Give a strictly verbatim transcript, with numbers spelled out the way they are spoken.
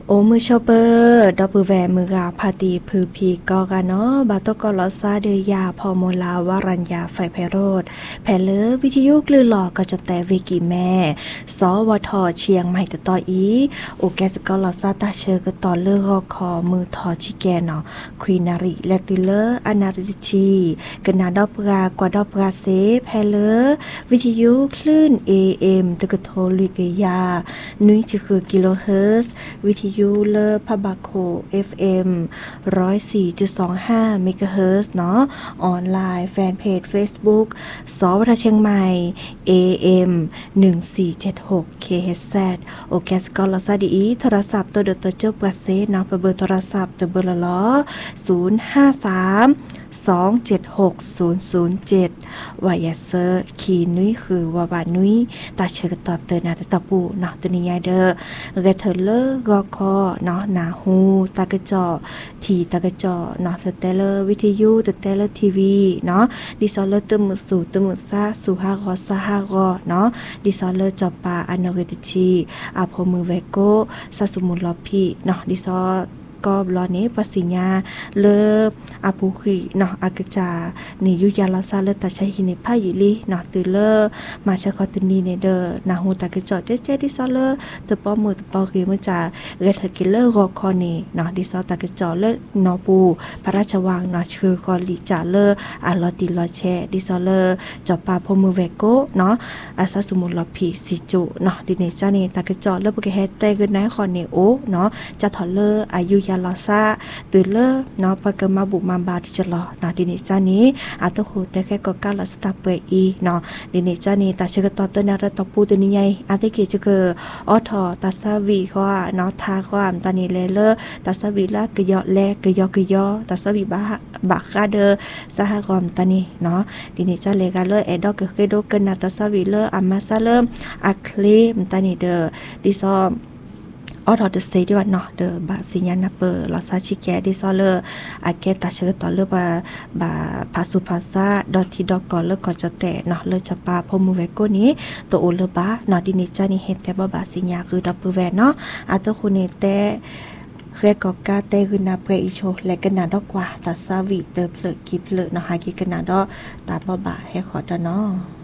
โอมือชอเปอร์ดอปือแวมือกาพาตีพือพีกอกาเนาะบาตกอลอซาเดยาพอโมลาวารัญญาไฟไพโรดแผเลอวิทยุกลือหลอกก็จะแต่วิกิแม่สวทเชียงใหม่ตะตออีโอแกสกอลอซาตาเชอก็ต่อเลือกคอมือทอชิแกเนาะควีนาริและตุเลออนาริชีกนาดอปรากว่าดอปราเซแผเลอวิทยุคลื่น เอ เอ็ม ตะกโทลิกยานุยจะคือกิโลเฮิรตซ์วิทยุเลอพบาโค เอฟ เอ็ม หนึ่งศูนย์สี่จุดสองห้า เมกะเฮิรตซ์เนาะออนไลน์แฟนเพจ Facebook สวทเชียงใหม่ เอ เอ็ม หนึ่งสี่เจ็ดหก เค เอช แซด โอแกสกอลอซาดีโทรศัพท์ตัวเดตัวเจ้าประเซเนาะเบอร์โทรศัพท์ตัวเบอร์ละล้อศูนย์ ห้า สาม สอง เจ็ด หก ศูนย์ ศูนย์ เจ็ดวายาเซอร์คีนุ้ยคือวาบานุ้ยตาเชิกต่อเตอนาตะปูเนาะตัวนี้ยายเด้อเกเธอเลอร์กอคอเนาะนาฮูตากระจอทีตากระจอเนาะเตเลอร์วิทยุเตเลอร์ทีวีเนาะดิซอเลอร์ตึมสู่ตึมซาสู่ฮากอซาฮากอเนาะดิซอเลอร์จอปาอนเวติชีอาพมือเวโกซาสุมุลอพีเนาะดิซอก็บลอนี้ปสิญญาเลออาภูขีเนาะอากจานิยุยาลอซาเลตัชหินิพายิลีเนาะตือเลอมาชะคอตุนีเนเดอนาหูตากจอเจเจดิซอเลอตะปอมือตะปอกีมือจาเรทกิเลอร์กอคอนีเนาะดิซอตากจอเลนอปูพระราชวังเนาะชื่อกอลิจาเลออาลอติลอแชดิซอเลอจอปาพมือเวโกเนาะอาซาสมุลอพีสิจุเนาะดิเนจาเนตากจอเลอปกเฮเตกึนไนคอเนโอเนาะจะถอเลออายุยาลอซาตือเลอเนาะปะกะมาบุมาบาดิจลอเนาะดิเนจานี้อาตโคแต่แค่ก็กาลสตาเปอีเนาะดิเนจานี้ตาเชกตอตนาระตอปูตัวนี้ใหญ่อาติเกจะเกออทอตาซาวีก็เนาะทาก็อันตานี้เลเลอตาซาวีละกะยอแลกะยอกะยอตาซาวีบาบาคาเดอสหกรณ์ตานี้เนาะดิเนจาเลกาเลอเอดอกะเคโดกะนาตาซาวีเลออามาซาเลอะเคลมตานี้เดอดิซอออทอเดเซดีว่าเนาะเดอบาสิญญานาเปอร์ลอซาชิแกดิซอเลอร์อาเกตาเชอตอเลบาบาพาสุภาษาดอทีดอกกอเลก็จะแตะเนาะเลจะปาพมูเวโกนี้ตัวโอเลบาเนาะดินิจานี่เฮ็ดแต่บ่บาสิญญาคือดับเบิลแวนเนาะอาตคุเนเตเรกอกาเตกุนาเปรอิโชและกันนาดอกกว่าตาซาวิเตอเพลกิเพลเนาะหากิกันนาดอตาบ่บาให้ขอดเนาะ